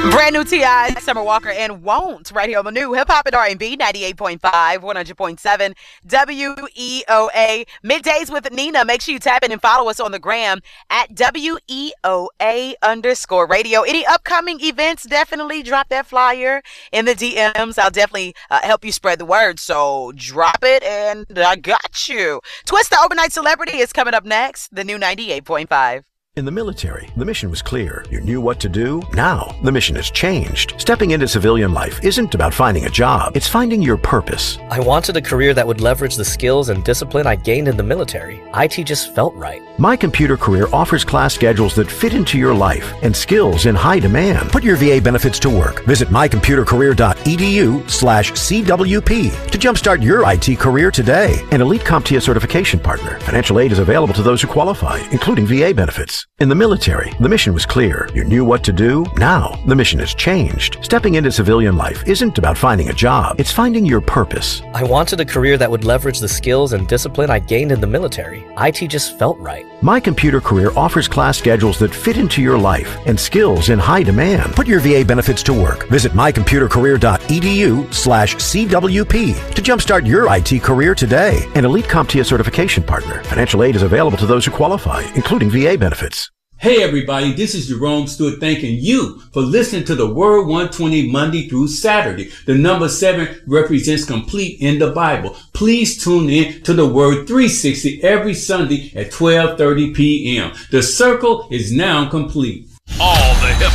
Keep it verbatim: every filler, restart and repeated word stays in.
Brand new T I, Summer Walker, and Won't right here on the new Hip Hop and R and B, ninety-eight point five, one hundred point seven W E O A. Middays with Nina. Make sure you tap in and follow us on the gram at W E O A underscore radio. Any upcoming events, definitely drop that flyer in the D Ms. I'll definitely uh, help you spread the word. So drop it and I got you. Twist the Overnight Celebrity is coming up next, the new ninety-eight point five. In the military, the mission was clear. You knew what to do. Now, the mission has changed. Stepping into civilian life isn't about finding a job. It's finding your purpose. I wanted a career that would leverage the skills and discipline I gained in the military. I T just felt right. My Computer Career offers class schedules that fit into your life and skills in high demand. Put your V A benefits to work. Visit mycomputercareer.edu slash CWP to jumpstart your I T career today. An Elite CompTIA certification partner. Financial aid is available to those who qualify, including V A benefits. In the military, the mission was clear. You knew what to do. Now, the mission has changed. Stepping into civilian life isn't about finding a job. It's finding your purpose. I wanted a career that would leverage the skills and discipline I gained in the military. I T just felt right. My Computer Career offers class schedules that fit into your life and skills in high demand. Put your V A benefits to work. Visit mycomputercareer.edu slash CWP to jumpstart your I T career today. An Elite CompTIA certification partner. Financial aid is available to those who qualify, including V A benefits. Hey everybody, this is Jerome Stewart thanking you for listening to the Word one twenty Monday through Saturday. The number seven represents complete in the Bible. Please tune in to the Word three sixty every Sunday at twelve thirty p.m. The circle is now complete. All the hip